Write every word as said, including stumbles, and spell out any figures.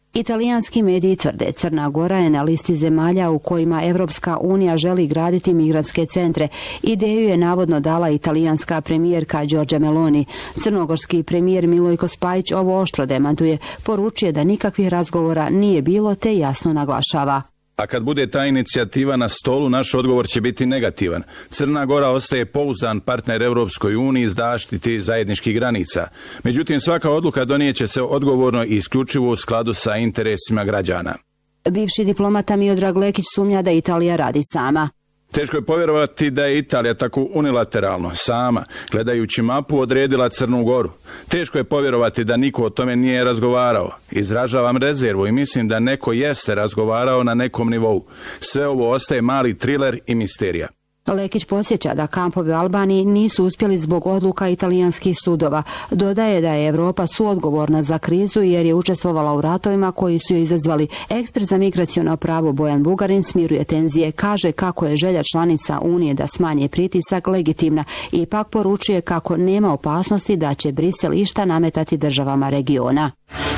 Italijanski mediji tvrde Crna Gora je na listi zemalja u kojima Evropska unija želi graditi migrantske centre. Ideju je navodno dala italijanska premijerka Giorgia Meloni. Crnogorski premijer Milojko Spajić ovo oštro demantuje, poručuje da nikakvih razgovora nije bilo te jasno naglašava. A kad bude ta inicijativa na stolu, naš odgovor će biti negativan. Crna Gora ostaje pouzdan partner Europskoj uniji iz zaštiti zajedničkih granica. Međutim, svaka odluka donijeće se odgovorno i isključivo u skladu sa interesima građana. Bivši diplomata Miodrag Lekić sumnja da Italija radi sama. Teško je povjerovati da je Italija tako unilateralno, sama, gledajući mapu, odredila Crnu Goru. Teško je povjerovati da niko o tome nije razgovarao. Izražavam rezervu i mislim da neko jeste razgovarao na nekom nivou. Sve ovo ostaje mali triler i misterija. Lekić podsjeća da kampovi u Albaniji nisu uspjeli zbog odluka italijanskih sudova. Dodaje da je Europa suodgovorna za krizu jer je učestvovala u ratovima koji su joj izazvali. Ekspert za migraciono pravo Bojan Bugarin smiruje tenzije, kaže kako je želja članica Unije da smanje pritisak legitimna i ipak poručuje kako nema opasnosti da će Brisel išta nametati državama regiona.